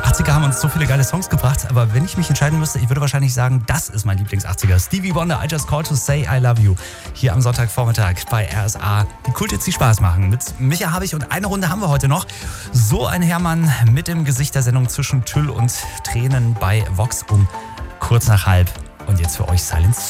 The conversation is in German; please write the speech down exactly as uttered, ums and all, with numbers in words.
achtziger haben uns so viele geile Songs gebracht, aber wenn ich mich entscheiden müsste, ich würde wahrscheinlich sagen, das ist mein Lieblings-achtziger. Stevie Wonder, I Just Called to Say I Love You. Hier am Sonntagvormittag bei R S A. Die Kulthits, die Spaß machen. Mit Micha Habicht und eine Runde haben wir heute noch. So ein Hermann mit dem Gesicht der Sendung zwischen Tüll und Tränen bei Vox um kurz nach halb. Und jetzt für euch Silence.